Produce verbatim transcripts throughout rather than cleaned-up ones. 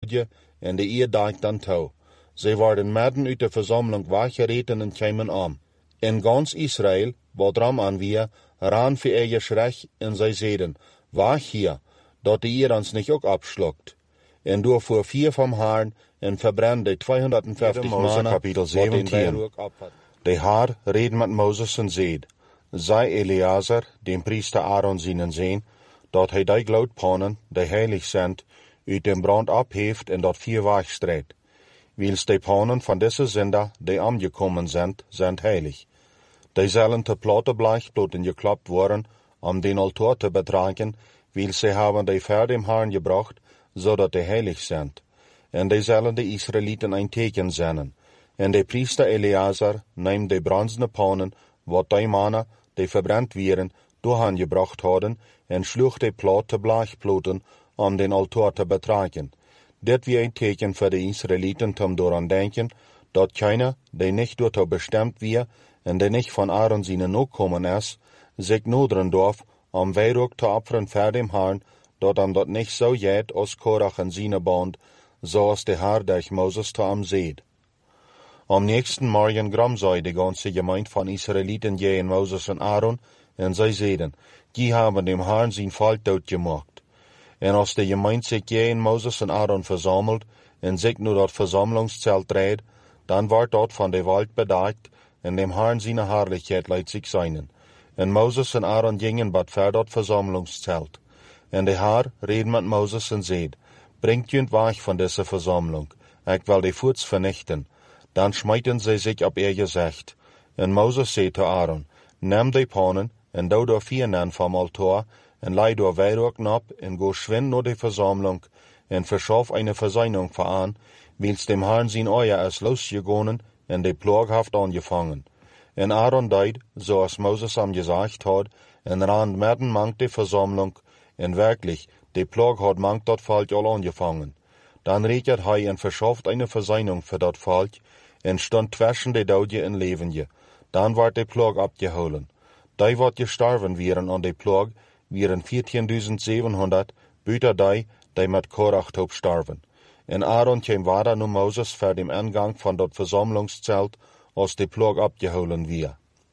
opje en de eer daagt dan touw. Zij worden midden uit de verzameling weggereten en kwamen aan. In ganz Israël, wat ram aan wie, ran für ihr Recht en zij zeiden, wacht hier, dat de eer ons niet ook abschluckt. En door voor vier vom Herrn en verbrandde tweehonderdvijftig mannen, kapitel zeventien. De Haar reed met Moses en zeid, zij Eleazar, den priester Aaron zijn zijn, dat hij die gloedpannen, die heilig zijn, uit dem brand abheeft en dat vier wegstreed. Wils de pannen van deze zender, die aangekomen zijn, zijn heilig. Die zullen te platte blechbloten geklapt worden, om den altaar te betragen, wils zij hebben die ver dem Herrn gebracht, zodat die heilig zijn. En die zullen de Israëlieten een teken zenden. En de priester Eleazar neemt de bronzene pannen, wat die mannen, die verbrand werden, doorheen gebracht hadden, en sloeg de platte blechbloten, om den altaar te betragen. Dit wie een teken voor de Israëlieten om dooraan denken, dat keiner, die niet door te bestemd wie, en die niet van Aaron zijn opkomen is, zich noderen dorf, om wierook te opferen voor dem Herrn, dat hem dat niet zo jet als Korach en zijn band, zoals de Herr durch Moses te hem zeid. Am nächsten Morgen gram zij de ganze Gemeinde van Israëlieten gegen Moses en Aaron, en zij zeiden, die hebben dem Herrn zijn volk doodgemaakt. En als de Gemeinde zich gegen Moses en Aaron verzamelt, en zich nu dat versammlungszelt dreht, dan wordt dat van de Welt bedagt, en dem Herrn zijn Herrlichkeit leidt zich zijn. En Moses en Aaron gingen bad ver dat versammlungszelt. En de Herr reed met Moses en zeid, bringt junt weg van deze versammlung, ik wil die voets vernichten. Dan smijten zij zich op ihr gezicht. En Moses zei te Aaron, neem die pannen, en doe door vier vom altaar, en lei door wierook nap, en go schwind naar de versammlung, en verschaf eine Verseinung veraan, wils dem Herrn zijn Eier is losgegonen, en de plag haft angefangen. En Aaron deed, zoals Moses hem gesagt had, en ran midden mank de versammlung, en wirklich, de plag had mank dat volk al angefangen. Dan rekert hij en verschaft eine Verseinung für dat volk, en stond zwischen de doodje en levendje. Dan wordt de plag abgeholen. Die wat gestorven wären an de plag, wären veertienduizend buiten die, die met Korach top starven. En Aaron kwam weiter naar Moses voor dem ingang van dat versammlungszelt, als de plag abgeholen weer.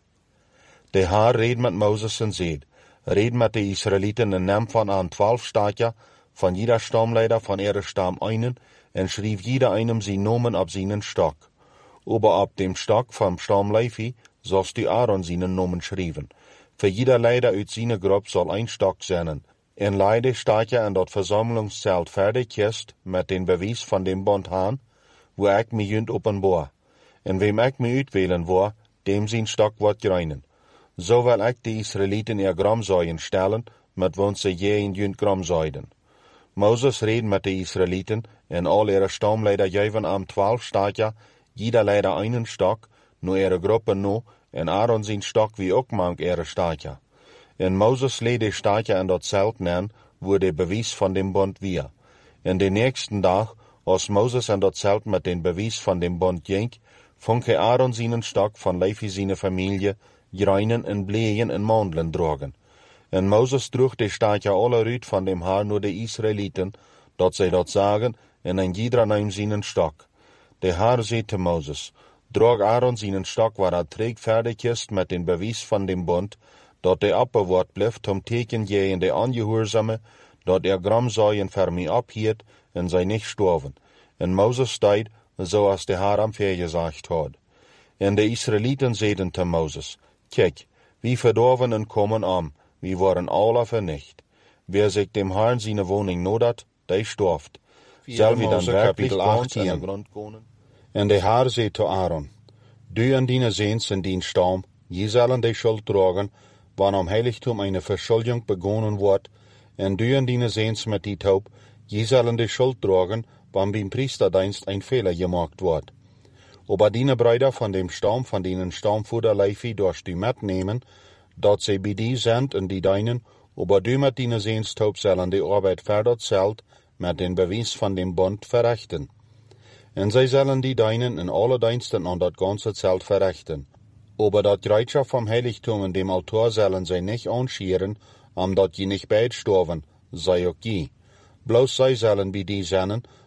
De Herr reed met Moses en zeid, reed met de Israëlieten en nam van aan twaalf stadja, van jeder stamleider van ihre stam einen, en schrieb jeder einem zijn Nomen op zijn stok. Aber op dem stok vom stam Levi, zoals die Aaron zijn Nomen schreven. Für jeder leider uit zijn groep zal een stok zijn. En leide staat aan dat versammlungszelt fertig kist met den bewijs van dem bond aan, wo ik me junt openbaar. En wem ik me uitwählen wou, dem zijn stok wordt gereinen. Zo wil ik de Israëlieten ihr gramzoien stellen, met wons ze je in junt gramzoiden. Moses reed met de Israëlieten, en al ihre stamleider geven am twaalf staatja, jeder leider einen stok, nu ihre groepe no, en Aaron zijn stok wie ook mank ihre staatja. En Moses leed de staatja in dat zelt nen, wo de bewijs van dem bond weer. En de nächsten dag, als Moses in dat zelt met den bewijs van dem bond ging, vond Aaron zijn stok van Levi zijn familie, greinen en bleeën en mandelen drogen. En Moses droeg de staatja alle uit van dem Haar naar de Israëlieten, dat zij dat zagen, en een jeder neem zijn stok. De Haar zei te Moses, droog Aaron zijn stok waar hij trägt fertig is met den bewijs van dem bond, dat de opbewaard blijft om teken je in de angehoorzame, dat er gramzoien voor mij ophielt en zij niet storven. En Moses deed, zoals de Haar hem vergezegd had. En de Israëlieten zeiden te Moses, kijk, wie verdorven en komen om, wie worden alle vernicht. Wer sich dem Herrn seine Wohnung nodert, der storft. Soll wie dann wirklich ganz an den Grund gehen? En de Herr zei te Aaron, du en dine Seens en dien Stamm, je zullen de Schuld tragen, wann am Heiligtum eine Verschuldung begonnen wordt, en du en dine Seens met die Taub, je zullen de Schuld tragen, wann beim Priesterdienst ein Fehler gemacht wordt. Aber dine Brüder von dem Stamm, von denen Stammfuder Levi durch die mitnehmen, dat sie bij die sind en die deinen, aber du met dine Seens Taub zullen die Arbeit für dat Zelt met den Beweis von dem Bund verrichten. En zij zullen die deinen in alle Diensten an dat ganze Zelt verrichten. Aber dat Gereitschaft vom Heiligtum in dem Altar zullen zij nicht anscheren, omdat je nicht beid storven, sei ook je. Bloos zij zullen bij die zijn,